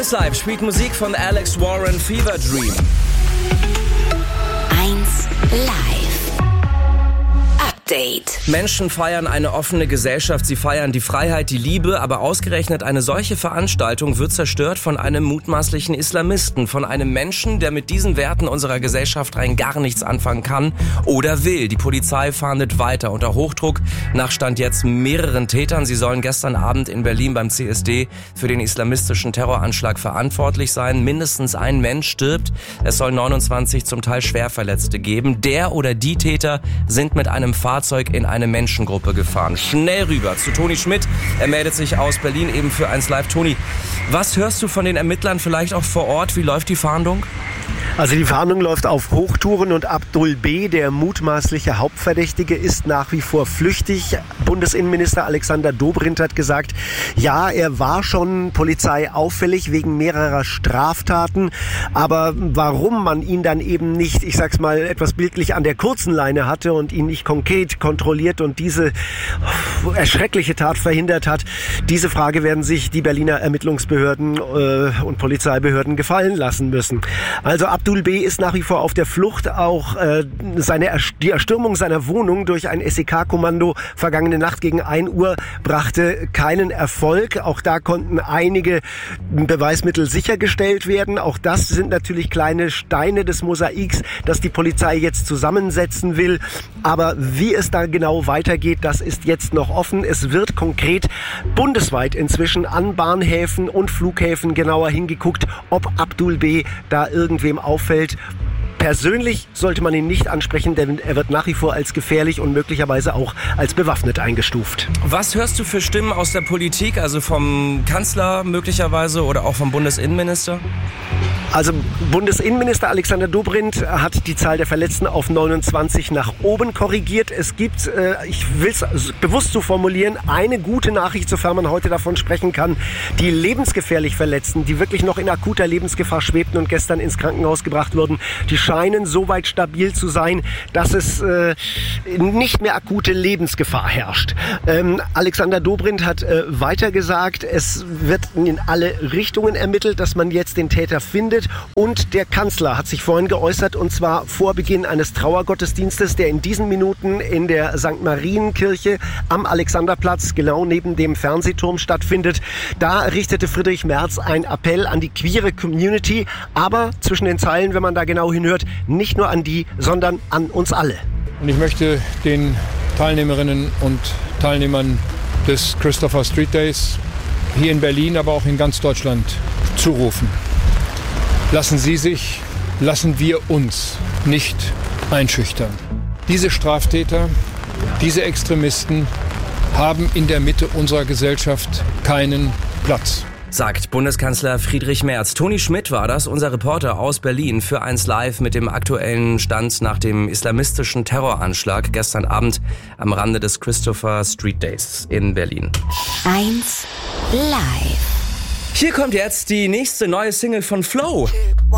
1 Live spielt Musik von Alex Warren, Fever Dream. 1 Live Update. Menschen feiern eine offene Gesellschaft, sie feiern die Freiheit, die Liebe, aber ausgerechnet eine solche Veranstaltung wird zerstört von einem mutmaßlichen Islamisten, von einem Menschen, der mit diesen Werten unserer Gesellschaft rein gar nichts anfangen kann oder will. Die Polizei fahndet weiter unter Hochdruck nach Stand jetzt mehreren Tätern. Sie sollen gestern Abend in Berlin beim CSD für den islamistischen Terroranschlag verantwortlich sein. Mindestens ein Mensch stirbt. Es soll 29 zum Teil Schwerverletzte geben. Der oder die Täter sind mit einem Fahrzeug in eine Menschengruppe gefahren. Schnell rüber zu Toni Schmidt. Er meldet sich aus Berlin eben für 1 Live. Toni, was hörst du von den Ermittlern vielleicht auch vor Ort? Wie läuft die Fahndung? Also die Fahndung läuft auf Hochtouren und Abdul B., der mutmaßliche Hauptverdächtige, ist nach wie vor flüchtig. Bundesinnenminister Alexander Dobrindt hat gesagt, ja, er war schon polizeiauffällig wegen mehrerer Straftaten, aber warum man ihn dann eben nicht, ich sag's mal etwas bildlich, an der kurzen Leine hatte und ihn nicht konkret kontrolliert und diese erschreckliche Tat verhindert hat, diese Frage werden sich die Berliner Ermittlungsbehörden und Polizeibehörden gefallen lassen müssen. Also Abdul B. ist nach wie vor auf der Flucht. Auch die Erstürmung seiner Wohnung durch ein SEK-Kommando vergangene Nacht gegen 1 Uhr brachte keinen Erfolg. Auch da konnten einige Beweismittel sichergestellt werden. Auch das sind natürlich kleine Steine des Mosaiks, das die Polizei jetzt zusammensetzen will. Aber wie es da genau weitergeht, das ist jetzt noch offen. Es wird konkret bundesweit inzwischen an Bahnhäfen und Flughäfen genauer hingeguckt, ob Abdul B. da irgendwem auffällt. Persönlich sollte man ihn nicht ansprechen, denn er wird nach wie vor als gefährlich und möglicherweise auch als bewaffnet eingestuft. Was hörst du für Stimmen aus der Politik, also vom Kanzler möglicherweise oder auch vom Bundesinnenminister? Also Bundesinnenminister Alexander Dobrindt hat die Zahl der Verletzten auf 29 nach oben korrigiert. Es gibt, ich will es bewusst so formulieren, eine gute Nachricht, sofern man heute davon sprechen kann. Die lebensgefährlich Verletzten, die wirklich noch in akuter Lebensgefahr schwebten und gestern ins Krankenhaus gebracht wurden, die scheinen so weit stabil zu sein, dass es nicht mehr akute Lebensgefahr herrscht. Alexander Dobrindt hat weiter gesagt, es wird in alle Richtungen ermittelt, dass man jetzt den Täter findet. Und der Kanzler hat sich vorhin geäußert, und zwar vor Beginn eines Trauergottesdienstes, der in diesen Minuten in der St. Marienkirche am Alexanderplatz, genau neben dem Fernsehturm, stattfindet. Da richtete Friedrich Merz einen Appell an die queere Community, aber zwischen den Zeilen, wenn man da genau hinhört, nicht nur an die, sondern an uns alle. Und ich möchte den Teilnehmerinnen und Teilnehmern des Christopher Street Days hier in Berlin, aber auch in ganz Deutschland zurufen. Lassen wir uns nicht einschüchtern. Diese Straftäter, diese Extremisten haben in der Mitte unserer Gesellschaft keinen Platz. Sagt Bundeskanzler Friedrich Merz. Toni Schmidt war das, unser Reporter aus Berlin für 1 Live mit dem aktuellen Stand nach dem islamistischen Terroranschlag gestern Abend am Rande des Christopher Street Days in Berlin. 1 Live. Hier kommt jetzt die nächste neue Single von Flo.